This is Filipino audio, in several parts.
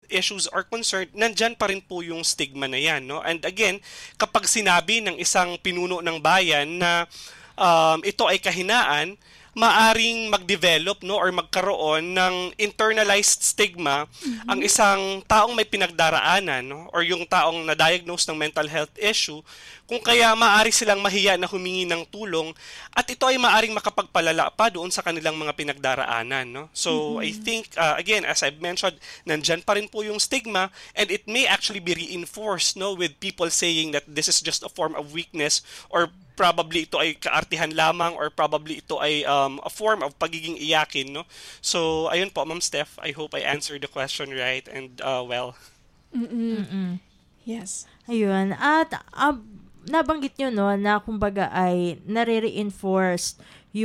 issues are concerned, nandyan pa rin po yung stigma na yan, no? And again, kapag sinabi ng isang pinuno ng bayan na ito ay kahinaan, maaring mag-develop, no, or magkaroon ng internalized stigma ang isang taong may pinagdaraanan, no, or yung taong na-diagnose ng mental health issue, kung kaya maaari silang mahiya na humingi ng tulong at ito ay maaring makapagpalala pa doon sa kanilang mga pinagdaraanan, no? So I think again, as I've mentioned, nandyan pa rin po yung stigma, and it may actually be reinforced, no, with people saying that this is just a form of weakness, or probably ito ay kaartihan lamang, or probably ito ay a form of pagiging iyakin, no? So ayun po, Ma'am Steph, I hope I answered the question right and well. Yes. Ayun. At nabanggit nyo, no, na kumbaga ay nare-reinforce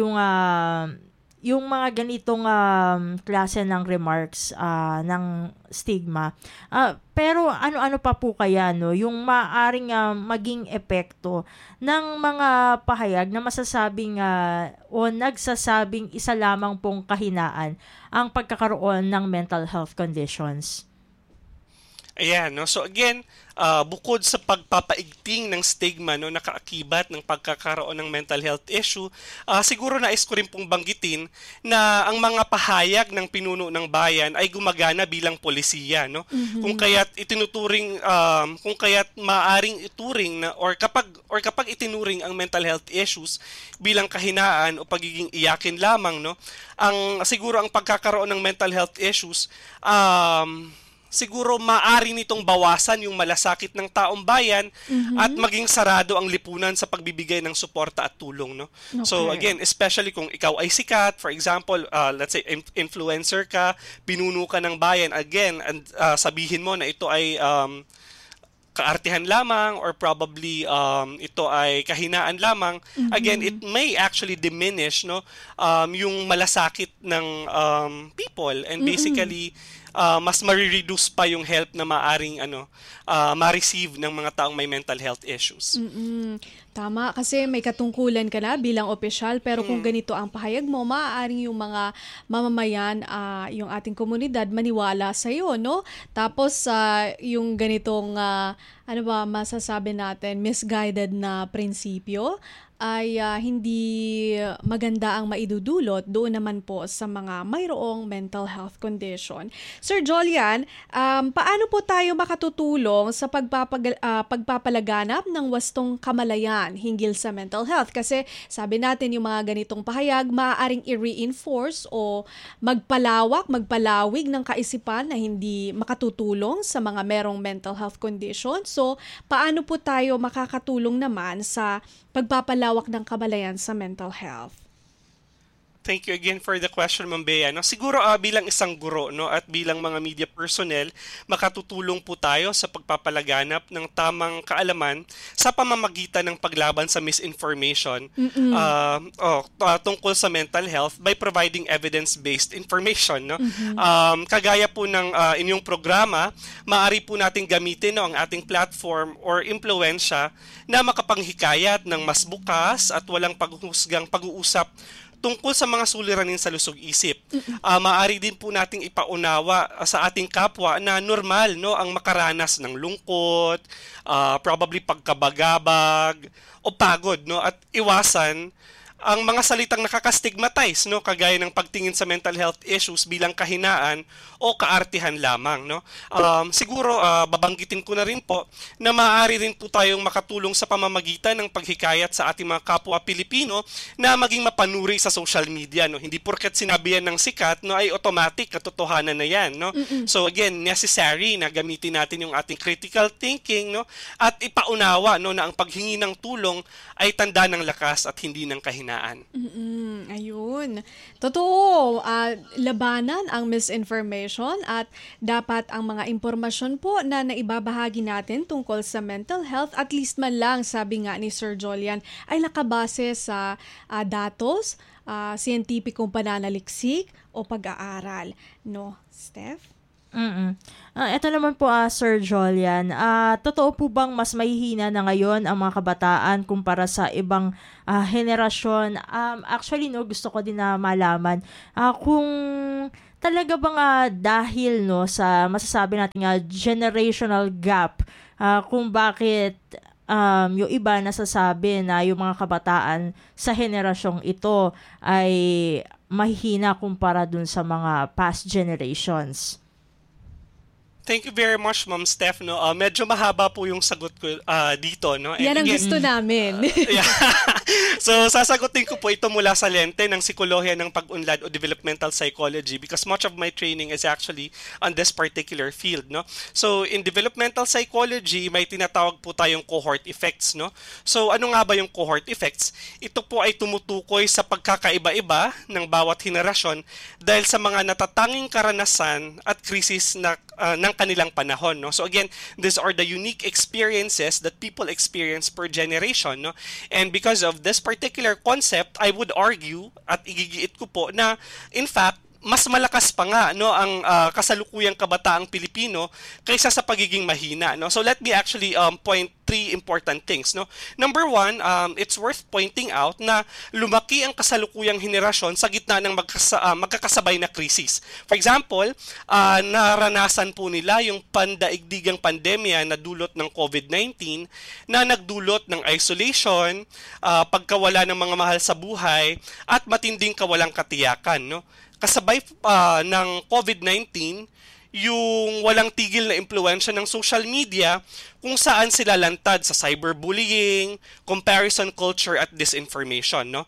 yung mga ganitong klase ng remarks ng stigma. Pero ano-ano pa po kaya, no, yung maaring maging epekto ng mga pahayag na masasabing o nagsasabing isa lamang pong kahinaan ang pagkakaroon ng mental health conditions? Ayan, no? So again, bukod sa pagpapaigting ng stigma, no, na kaakibat ng pagkakaroon ng mental health issue, siguro nais ko rin pong banggitin na ang mga pahayag ng pinuno ng bayan ay gumagana bilang polisiya, no? Kung kaya't itinuturing, kung kaya't maaring ituring na, or kapag itinuring ang mental health issues bilang kahinaan o pagiging iyakin lamang, no, siguro ang pagkakaroon ng mental health issues siguro maaari nitong bawasan yung malasakit ng taong bayan at maging sarado ang lipunan sa pagbibigay ng suporta at tulong, no? Okay. So again, especially kung ikaw ay sikat, for example, let's say influencer ka, pinuno ka ng bayan, again, and sabihin mo na ito ay kaartihan lamang, or probably ito ay kahinaan lamang, again, it may actually diminish, no, yung malasakit ng people, and basically mas ma-reduce pa yung help na maaring ma-receive ng mga taong may mental health issues. Tama, kasi may katungkulan ka na bilang opisyal, pero kung ganito ang pahayag mo, maaaring yung mga mamamayan, yung ating komunidad, maniwala sa iyo, no? Tapos yung ganitong masasabi natin, misguided na prinsipyo ay hindi maganda ang maidudulot doon naman po sa mga mayroong mental health condition. Sir Jolian, paano po tayo makatutulong sa pagpapalaganap ng wastong kamalayan hinggil sa mental health? Kasi sabi natin yung mga ganitong pahayag maaaring i-reinforce o magpalawig ng kaisipan na hindi makatutulong sa mga merong mental health condition. So, paano po tayo makakatulong naman sa pagpapalawak ng kamalayan sa mental health? Thank you again for the question, Ma'am Bea. No, siguro bilang isang guro, no, at bilang mga media personnel, makatutulong po tayo sa pagpapalaganap ng tamang kaalaman sa pamamagitan ng paglaban sa misinformation tungkol sa mental health by providing evidence-based information, no. Kagaya po ng inyong programa, maaari po nating gamitin, no, ang ating platform or impluwensya na makapanghikayat ng mas bukas at walang paghusgang pag-uusap tungkol sa mga suliranin sa lusog-isip. Maaari din po nating ipaunawa sa ating kapwa na normal, no, ang makaranas ng lungkot, probably pagkabagabag o pagod, no, at iwasan ang mga salitang nakaka-stigmatize, no, kagaya ng pagtingin sa mental health issues bilang kahinaan o kaartihan lamang, no. Siguro babanggitin ko na rin po na maaari rin po tayong makatulong sa pamamagitan ng paghikayat sa ating mga kapwa Pilipino na maging mapanuri sa social media, no. Hindi porket sinabi yan ng sikat, no, ay automatic katotohanan na yan, no. So again, necessary na gamitin natin yung ating critical thinking, no, at ipaunawa, no, na ang paghingi ng tulong ay tanda ng lakas at hindi ng kahinaan. Ayun. Totoo, labanan ang misinformation at dapat ang mga impormasyon po na naibabahagi natin tungkol sa mental health, at least man lang, sabi nga ni Sir Jolian, ay nakabase sa datos, siyentipikong pananaliksik o pag-aaral. No, Steph? Ito naman po, Sir Jolian, totoo po bang mas mahihina na ngayon ang mga kabataan kumpara sa ibang henerasyon? Actually, no, gusto ko din na malaman kung talaga bang dahil no sa masasabi natin generational gap kung bakit yung iba nasasabi na yung mga kabataan sa henerasyong ito ay mahihina kumpara dun sa mga past generations? Thank you very much, Ma'am Steph. No? Medyo mahaba po yung sagot ko dito. No? And Yan ang again, gusto namin. yeah. So, sasagutin ko po ito mula sa lente ng Psikolohiya ng Pag-unlad o Developmental Psychology because much of my training is actually on this particular field. No? So, in developmental psychology, may tinatawag po tayong cohort effects. No? So, ano nga ba yung cohort effects? Ito po ay tumutukoy sa pagkakaiba-iba ng bawat henerasyon dahil sa mga natatanging karanasan at krisis na ng kanilang panahon. No? So again, these are the unique experiences that people experience per generation. No? And because of this particular concept, I would argue at igigiit ko po na in fact, mas malakas pa nga no ang kasalukuyang kabataang Pilipino kaysa sa pagiging mahina, no. So let me actually point three important things, no. Number one, it's worth pointing out na lumaki ang kasalukuyang henerasyon sa gitna ng magkakasabay na krisis. For example, naranasan po nila yung pandaigdigang pandemya na dulot ng COVID-19 na nagdulot ng isolation, pagkawala ng mga mahal sa buhay at matinding kawalang katiyakan, no. Kasabay ng COVID-19, yung walang tigil na impluwensya ng social media kung saan sila lantad sa cyberbullying, comparison culture at disinformation. No?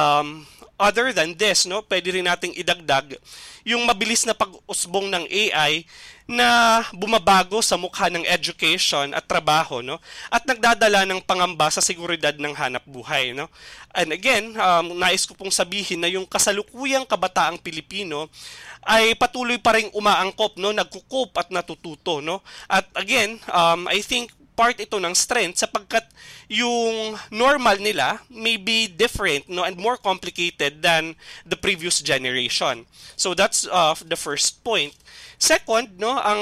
Other than this, no, pwede rin nating idagdag yung mabilis na pag-usbong ng AI na bumabago sa mukha ng education at trabaho, no? At nagdadala ng pangamba sa seguridad ng hanap buhay, no? And again, nais ko pong sabihin na yung kasalukuyang kabataang Pilipino ay patuloy pa ring umaangkop, no? Nagkukup at natututo, no? At again, I think part ito ng strength sapagkat yung normal nila may be different, no, and more complicated than the previous generation. So that's the first point. Second, no, ang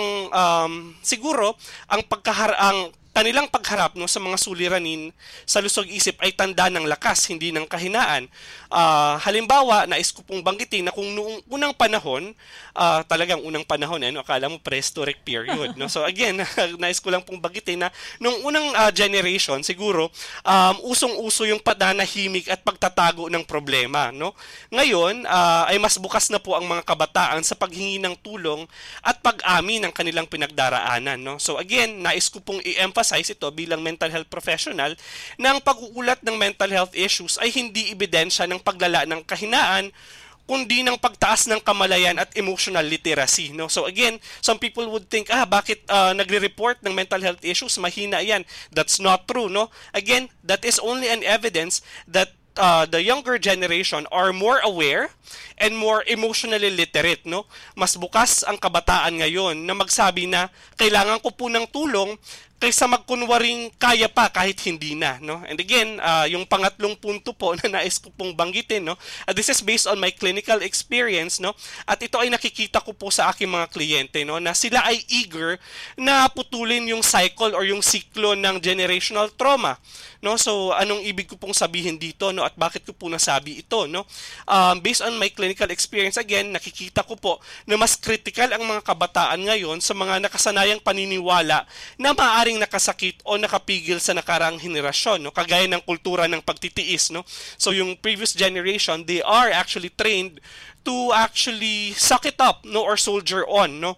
siguro ang kanilang pagharap no sa mga suliranin sa lusog-isip ay tanda ng lakas, hindi ng kahinaan. Halimbawa, nais ko pong banggitin na kung noong unang panahon, talagang unang panahon, no, akala mo prehistoric period. No? So again, nais ko lang pong banggitin na noong unang generation, siguro, usong-uso yung pananahimik at pagtatago ng problema. No? Ngayon, ay mas bukas na po ang mga kabataan sa paghingi ng tulong at pag-amin ng kanilang pinagdaraanan. No? So again, nais ko pong i-emphasize ito bilang mental health professional na ang pag-uulat ng mental health issues ay hindi ebidensya ng paglala ng kahinaan kundi ng pagtaas ng kamalayan at emotional literacy. No? So again, some people would think, bakit nagre-report ng mental health issues, mahina yan. That's not true. No? Again, that is only an evidence that the younger generation are more aware and more emotionally literate. No? Mas bukas ang kabataan ngayon na magsabi na kailangan ko po ng tulong kaysa magkunwaring kaya pa kahit hindi na, no? And again, yung pangatlong punto po na nais ko pong banggitin, no? This is based on my clinical experience, no? At ito ay nakikita ko po sa aking mga kliyente, no? Na sila ay eager na putulin yung cycle or yung siklo ng generational trauma, no? So, anong ibig ko pong sabihin dito, no? At bakit ko po nasabi ito, no? Based on my clinical experience, again, nakikita ko po na mas critical ang mga kabataan ngayon sa mga nakasanayang paniniwala na maaaring nakasakit o nakapigil sa nakaraang henerasyon, no? Kagaya ng kultura ng pagtitiis, no? So yung previous generation, they are actually trained to actually suck it up, no, or soldier on, no?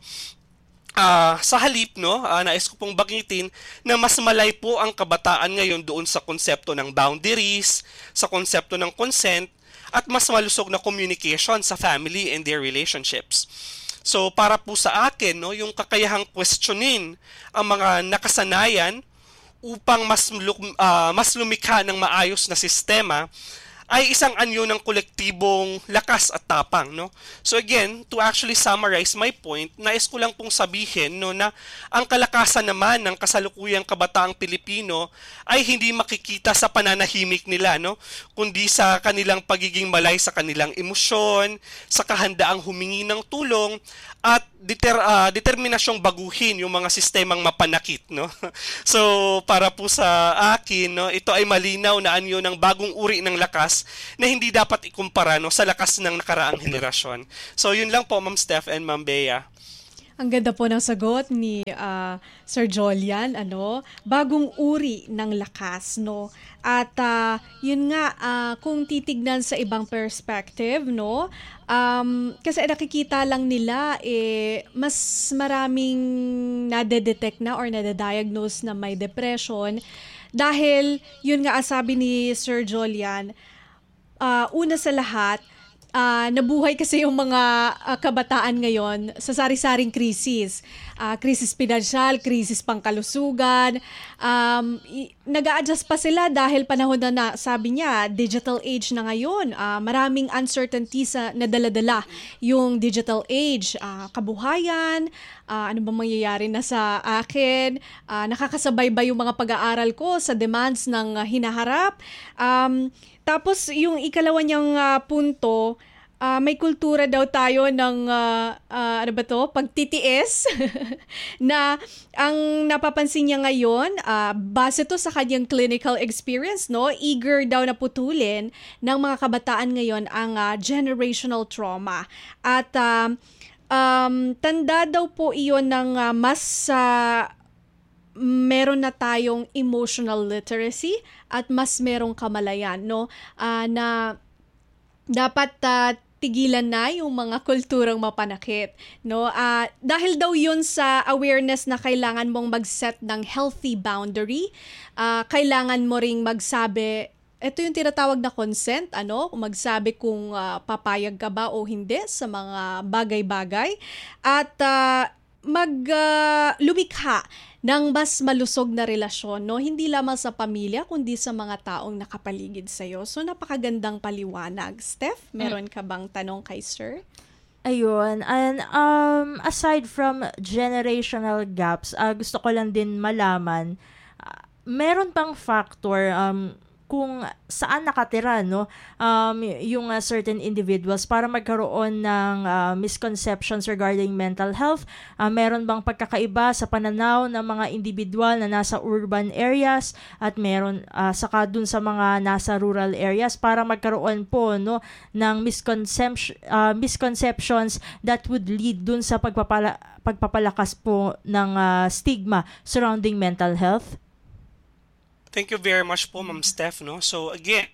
Sa halip, no, nais ko pong banggitin na mas malay po ang kabataan ngayon doon sa konsepto ng boundaries, sa konsepto ng consent, at mas malusog na communication sa family and their relationships. So para po sa akin, no, yung kakayahang questionin ang mga nakasanayan upang mas lumikha ng maayos na sistema ay isang anyo ng kolektibong lakas at tapang, no? So again, to actually summarize my point, nais ko lang pong sabihin, no, na ang kalakasan naman ng kasalukuyang kabataang Pilipino ay hindi makikita sa pananahimik nila, no, kundi sa kanilang pagiging malay sa kanilang emosyon, sa kahandaang humingi ng tulong at determinasyong baguhin yung mga sistemang mapanakit, no? So, para po sa akin, no, ito ay malinaw na anyo ng bagong uri ng lakas na hindi dapat ikumpara, no, sa lakas ng nakaraang henerasyon. So, yun lang po, Ma'am Steph and Ma'am Bea. Ang ganda po ng sagot ni Sir Jolian, bagong uri ng lakas, no? At yun nga, kung titignan sa ibang perspective, no? Kasi nakikita lang nila, mas maraming nade-detect na or nade-diagnose na may depression dahil, yun nga, sabi ni Sir Jolian, una sa lahat, nabuhay kasi yung mga kabataan ngayon sa sari-saring krisis. Krisis pinansyal, krisis pangkalusugan. Nag-a-adjust pa sila dahil panahon na sabi niya, digital age na ngayon. Maraming uncertainties na dala-dala yung digital age. Kabuhayan, ano ba mangyayari na sa akin? Nakakasabay ba yung mga pag-aaral ko sa demands ng hinaharap? Tapos yung ikalawa niyang punto, may kultura daw tayo ng pagtitiis na ang napapansin niya ngayon, base to sa kanyang clinical experience, no, eager daw na putulin ng mga kabataan ngayon ang generational trauma. At tanda daw po iyon ng mas meron na tayong emotional literacy at mas merong kamalayan, no, na dapat tigilan na yung mga kulturang mapanakit, no? Dahil daw yun sa awareness na kailangan mong mag-set ng healthy boundary, kailangan mo ring magsabi, ito yung tinatawag na consent, magsabi kung papayag ka ba o hindi sa mga bagay-bagay, at lumikha ng mas malusog na relasyon, no? Hindi lamang sa pamilya, kundi sa mga taong nakapaligid sa'yo. So, napakagandang paliwanag. Steph, meron ka bang tanong kay Sir? Ayun. And aside from generational gaps, gusto ko lang din malaman, meron pang factor kung saan nakatira, no, yung certain individuals para magkaroon ng misconceptions regarding mental health. Meron bang pagkakaiba sa pananaw ng mga individual na nasa urban areas at meron saka dun sa mga nasa rural areas para magkaroon po, no, ng misconceptions that would lead dun sa pagpapalakas po ng stigma surrounding mental health? Thank you very much po, Ma'am Steph, no? So again,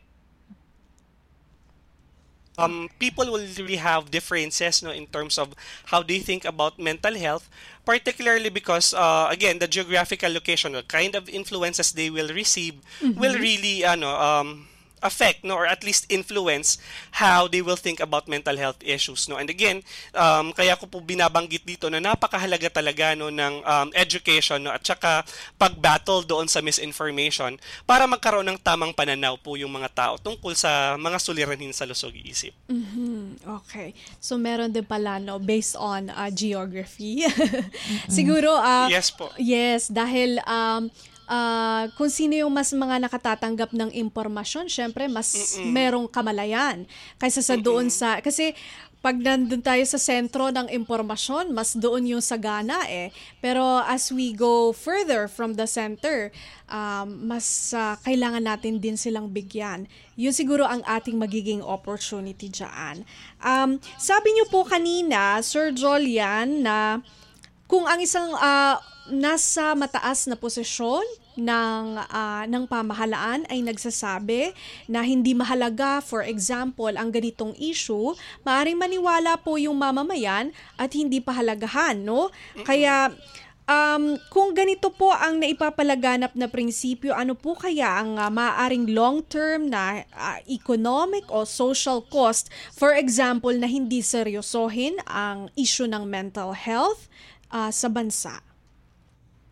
people will really have differences, no, in terms of how they think about mental health, particularly because again, the geographical location, the kind of influences they will receive will really affect, no, or at least influence how they will think about mental health issues, no. And again, kaya ko po binabanggit dito na napakahalaga talaga, no, ng education, no, at saka pag-battle doon sa misinformation para magkaroon ng tamang pananaw po yung mga tao tungkol sa mga suliranin sa lusog-isip. Okay. So meron din pala, no, based on geography. Siguro Yes po. Yes, dahil kung sino yung mas mga nakatatanggap ng impormasyon, syempre mas merong kamalayan kaysa sa doon sa, kasi pag nandun tayo sa sentro ng impormasyon, mas doon yung sagana Pero as we go further from the center, mas kailangan natin din silang bigyan. Yun siguro ang ating magiging opportunity dyan. Sabi niyo po kanina, Sir Jolian, na kung ang isang nasa mataas na posisyon ng pamahalaan ay nagsasabi na hindi mahalaga, for example, ang ganitong issue, maaaring maniwala po yung mamamayan at hindi pahalagahan, no? Kaya kung ganito po ang naipapalaganap na prinsipyo, ano po kaya ang maaaring long-term na economic o social cost, for example, na hindi seryosohin ang issue ng mental health sa bansa?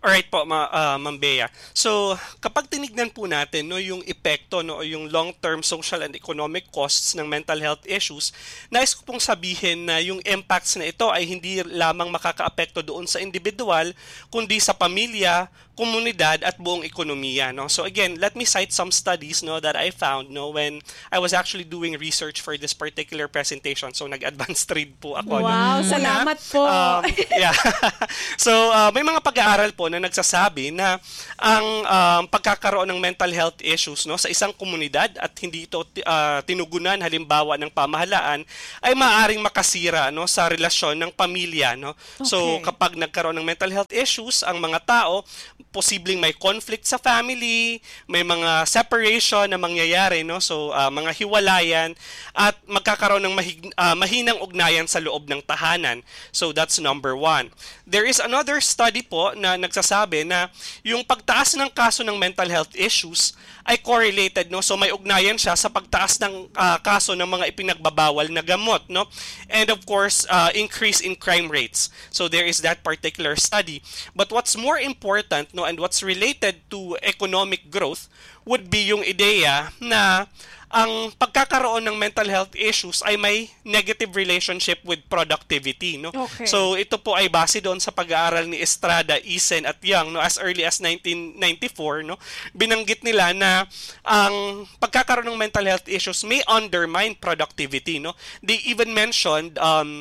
Alright po, Ma'am Bea. So, kapag tinignan po natin no, yung epekto no, o yung long-term social and economic costs ng mental health issues, nais ko pong sabihin na yung impacts na ito ay hindi lamang makakaapekto doon sa individual, kundi sa pamilya, komunidad at buong ekonomiya, no. So again, let me cite some studies no that I found no when I was actually doing research for this particular presentation. So nag-advanced read po ako. Wow, no? salamat po. Yeah. So may mga pag-aaral po na nagsasabi na ang pagkakaroon ng mental health issues no sa isang komunidad at hindi ito tinugunan halimbawa ng pamahalaan ay maaaring makasira no sa relasyon ng pamilya, no. So Okay. kapag nagkaroon ng mental health issues ang mga tao, posibleng may conflict sa family, may mga separation na mangyayari, no? So, mga hiwalayan at magkakaroon ng mahinang ugnayan sa loob ng tahanan. So, that's number one. There is another study po na nagsasabi na yung pagtaas ng kaso ng mental health issues ay correlated, no? So, may ugnayan siya sa pagtaas ng kaso ng mga ipinagbabawal na gamot, no? And of course, increase in crime rates. So, there is that particular study. But what's more important, no, and what's related to economic growth would be yung ideya na ang pagkakaroon ng mental health issues ay may negative relationship with productivity, no. Okay. So ito po ay base doon sa pag-aaral ni Estrada, Isen at Young no as early as 1994, no. Binanggit nila na ang pagkakaroon ng mental health issues may undermine productivity, no. They even mentioned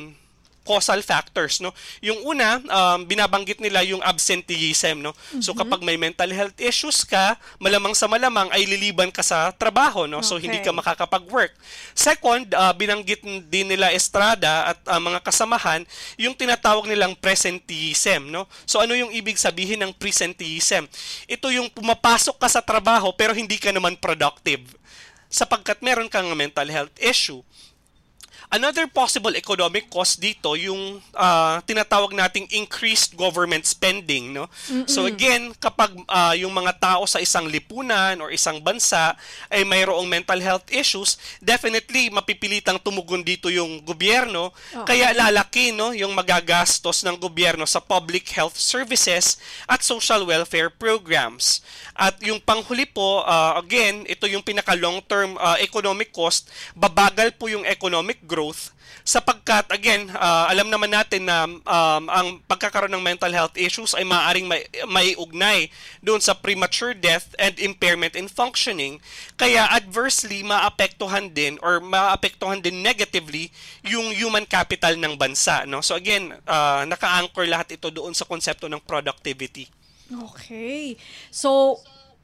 causal factors, no. Yung una, binabanggit nila yung absenteeism, no. So kapag may mental health issues ka, malamang sa malamang ay liliban ka sa trabaho, no. So hindi ka Okay. makakapag-work. Second, binanggit din nila Estrada at mga kasamahan yung tinatawag nilang presenteeism, no. So ano yung ibig sabihin ng presenteeism? Ito yung pumapasok ka sa trabaho pero hindi ka naman productive sapagkat meron kang mental health issue. Another possible economic cost dito yung tinatawag nating increased government spending, no. So again, kapag yung mga tao sa isang lipunan or isang bansa ay mayroong mental health issues, definitely mapipilitang tumugon dito yung gobyerno, kaya lalaki no yung magagastos ng gobyerno sa public health services at social welfare programs. At yung panghuli po, again, ito yung pinaka long-term economic cost, babagal po yung economic growth sapagkat again alam naman natin na ang pagkakaroon ng mental health issues ay maaaring may ugnay doon sa premature death and impairment in functioning, kaya adversely maapektuhan din or maapektuhan din negatively yung human capital ng bansa, no. So again, naka-anchor lahat ito doon sa konsepto ng productivity. Okay. So,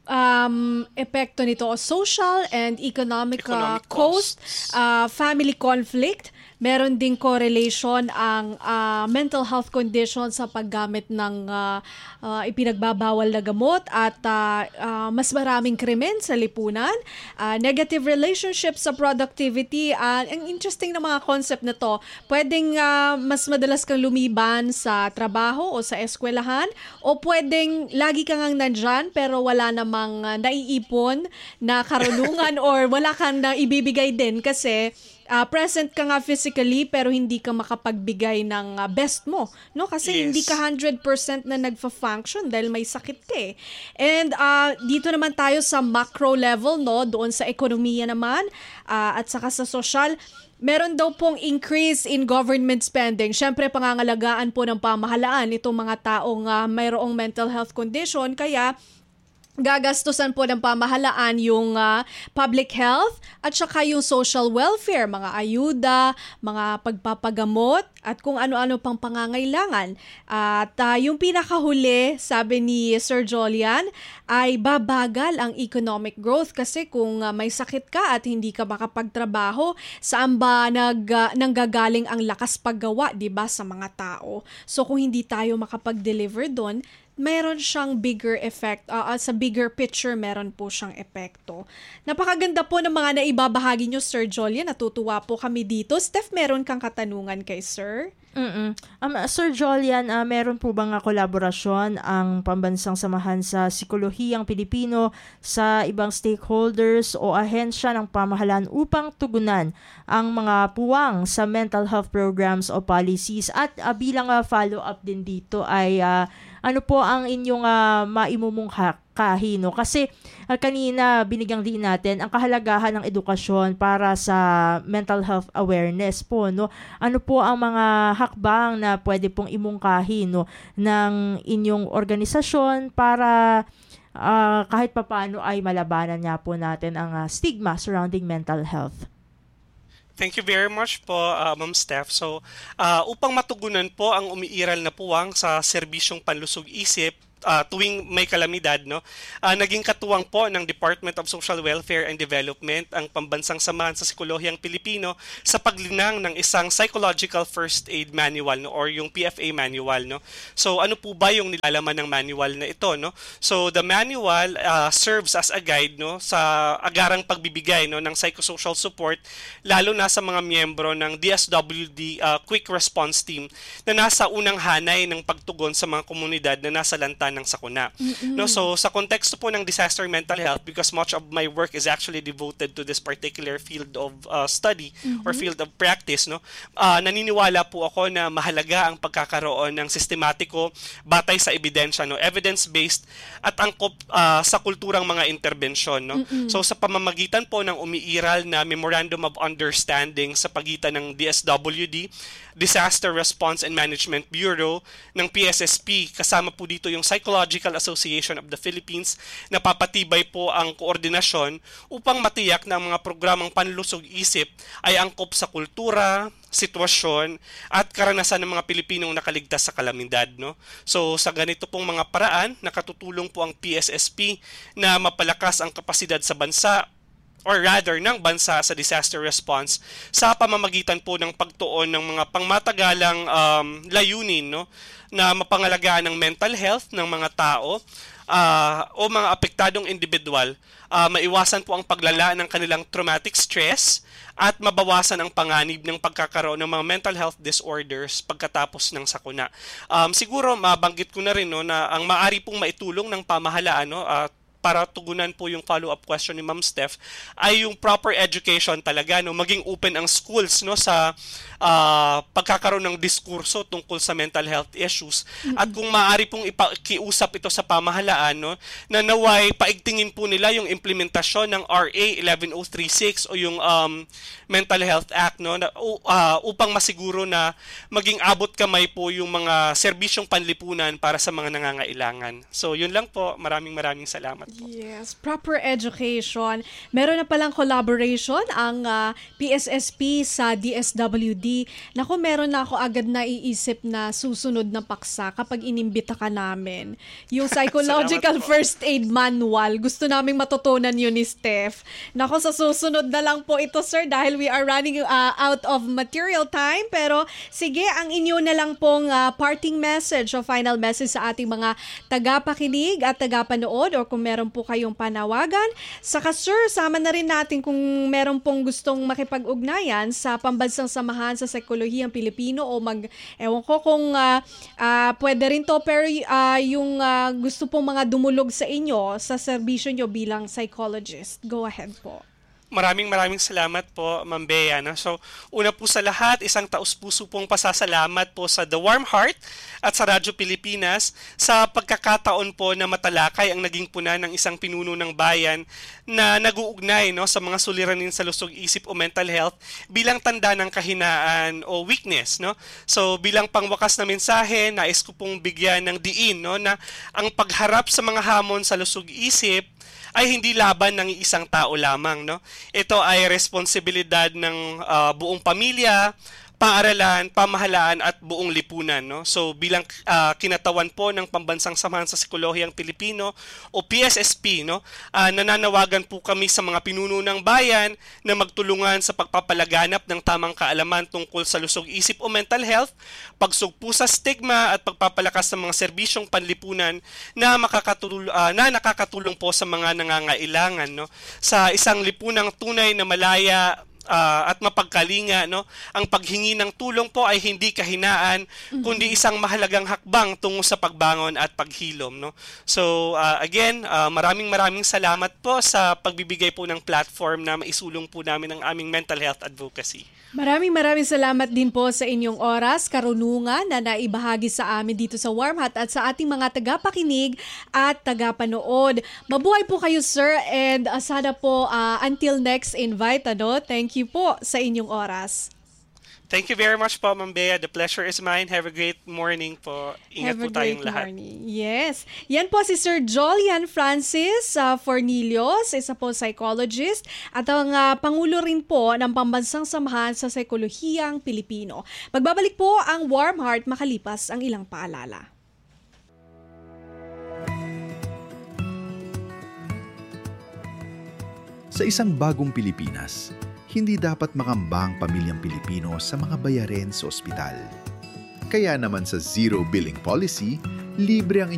epekto nito, social and economic, Economic cost, costs. family conflict, meron ding correlation ang mental health condition sa paggamit ng ipinagbabawal na gamot at mas maraming krimen sa lipunan, negative relationship sa productivity. Ang interesting na mga concept na to, pwedeng mas madalas kang lumiban sa trabaho o sa eskwelahan, o pwedeng lagi kang nandyan pero wala namang naiipon na karunungan or wala kang na ibibigay din kasi present ka nga physically pero hindi ka makapagbigay ng best mo, no? Kasi Yes. hindi ka 100% na nagfa-function dahil may sakit ka eh. And dito naman tayo sa macro level, no? Doon sa ekonomiya naman at saka sa social, meron daw pong increase in government spending. Siyempre, pangangalagaan po ng pamahalaan itong mga taong mayroong mental health condition, kaya gagastusan po ng pamahalaan yung public health at saka yung social welfare, mga ayuda, mga pagpapagamot at kung ano-ano pang pangangailangan. At yung pinakahuli, sabi ni Sir Jolian, ay babagal ang economic growth kasi kung may sakit ka at hindi ka makapagtrabaho, saan ba nanggagaling ang lakas paggawa, 'di ba, sa mga tao? So kung hindi tayo makapag-deliver doon, meron siyang bigger effect. Sa bigger picture, meron po siyang epekto. Napakaganda po ng mga naibabahagi nyo, Sir Jolian. Natutuwa po kami dito. Steph, meron kang katanungan kay Sir? Sir Jolian, meron po bang kolaborasyon ang Pambansang Samahan sa Psikolohiyang Pilipino sa ibang stakeholders o ahensya ng pamahalaan upang tugunan ang mga puwang sa mental health programs o policies? At bilang follow-up din dito ay ano po ang inyong maimumungha kahino? Kasi kanina binigyang din natin ang kahalagahan ng edukasyon para sa mental health awareness po, no? Ano po ang mga hakbang na pwede pong imungkahi, no, ng inyong organisasyon para kahit papaano ay malabanan nga po natin ang stigma surrounding mental health? Thank you very much po, Ma'am Steph. So, upang matugunan po ang umiiral na puwang sa serbisyong panlusog-isip tuwing may kalamidad, no, naging katuwang po ng Department of Social Welfare and Development ang Pambansang Samahan sa Psikolohiyang Pilipino sa paglinang ng isang Psychological First Aid Manual, no, or yung PFA manual, no. So ano po ba yung nilalaman ng manual na ito, no? So the manual serves as a guide, no, sa agarang pagbibigay, no, ng psychosocial support lalo na sa mga miyembro ng DSWD Quick Response Team na nasa unang hanay ng pagtugon sa mga komunidad na nasa lanta ng sakuna. No, so sa konteksto po ng disaster mental health, because much of my work is actually devoted to this particular field of study or field of practice, no, naniniwala po ako na mahalaga ang pagkakaroon ng sistematiko batay sa ebidensya, no, evidence-based at angkop sa kulturang mga interbensyon, no. So sa pamamagitan po ng umiiral na Memorandum of Understanding sa pagitan ng DSWD, Disaster Response and Management Bureau, ng PSSP, kasama po dito yung Psychological Association of the Philippines, napapatibay po ang koordinasyon upang matiyak na ang mga programang panlusog-isip ay angkop sa kultura, sitwasyon at karanasan ng mga Pilipinong nakaligtas sa kalamidad, no. So sa ganito pong mga paraan, nakatutulong po ang PSSP na mapalakas ang kapasidad sa bansa, or rather ng bansa sa disaster response sa pamamagitan po ng pagtuon ng mga pangmatagalang layunin, no, na mapangalagaan ng mental health ng mga tao o mga apektadong individual, maiwasan po ang paglala ng kanilang traumatic stress at mabawasan ang panganib ng pagkakaroon ng mga mental health disorders pagkatapos ng sakuna. Siguro mabanggit ko na rin, no, na ang maaari pong maitulong ng pamahalaan, no, para tugunan po yung follow-up question ni Ma'am Steph ay yung proper education talaga, no, maging open ang schools, no, sa pagkakaroon ng diskurso tungkol sa mental health issues. At kung maaari pong ipakiusap ito sa pamahalaan, no, na naway paigtingin po nila yung implementasyon ng RA 11036 o yung Mental Health Act, no, na, upang masiguro na maging abot kamay po yung mga serbisyong panlipunan para sa mga nangangailangan. So yun lang po, maraming salamat po. Yes, proper education. Meron na palang collaboration ang PSSP sa DSWD. Naku, meron na ako agad naiisip na susunod na paksa kapag inimbita ka namin. Yung Psychological First Aid Manual. Gusto naming matutunan yun ni Steph. Naku, sa susunod na lang po ito, sir, dahil we are running out of material time. Pero sige, ang inyo na lang pong parting message o final message sa ating mga tagapakinig at tagapanood, or kung meron po kayong panawagan. Saka sir, sama na rin natin kung meron pong gustong makipag-ugnayan sa Pambansang Samahan sa Psikolohiyang Pilipino o ewan ko kung pwede rin to, pero yung gusto pong mga dumulog sa inyo sa serbisyo nyo bilang psychologist. Go ahead po. Maraming salamat po, Ma'am Bea. No? So, una po sa lahat, isang taus-puso pong pasasalamat po sa The Warm Heart at sa Radyo Pilipinas sa pagkakataon po na matalakay ang naging puna ng isang pinuno ng bayan na nag-uugnay, no, sa mga suliranin sa lusog-isip o mental health bilang tanda ng kahinaan o weakness. No? So, bilang pangwakas na mensahe, nais ko pong bigyan ng diin, no, na ang pagharap sa mga hamon sa lusog-isip ay hindi laban ng isang tao lamang, no? Ito ay responsibilidad ng buong pamilya, paaralan, pamahalaan at buong lipunan, no? So bilang kinatawan po ng Pambansang Samahan sa Psikolohiyang Pilipino o PSSP, no, nananawagan po kami sa mga pinuno ng bayan na magtulungan sa pagpapalaganap ng tamang kaalaman tungkol sa lusog-isip o mental health, pagsugpo sa stigma at pagpapalakas ng mga serbisyong panlipunan na nakakatulong po sa mga nangangailangan, no, sa isang lipunang tunay na malaya at mapagkalinga, no? Ang paghingi ng tulong po ay hindi kahinaan, kundi isang mahalagang hakbang tungo sa pagbangon at paghilom, no? So again, maraming salamat po sa pagbibigay po ng platform na maisulong po namin ang aming mental health advocacy. Maraming salamat din po sa inyong oras, karunungan na naibahagi sa amin dito sa Warm Hot at sa ating mga tagapakinig at tagapanood. Mabuhay po kayo, sir, and sana po until next invite, thank you po sa inyong oras. Thank you very much po, Ma'am Bea. The pleasure is mine. Have a great morning po. Ingat po tayong lahat. Morning. Yes. Yan po si Sir Jolian Francis Fornillos, isa po psychologist at ang Pangulo rin po ng Pambansang Samahan sa Psikolohiyang Pilipino. Magbabalik po ang Warm Heart makalipas ang ilang paalala. Sa isang bagong Pilipinas, hindi dapat makamba ang pamilyang Pilipino sa mga bayarin sa ospital. Kaya naman sa Zero Billing Policy, libre ang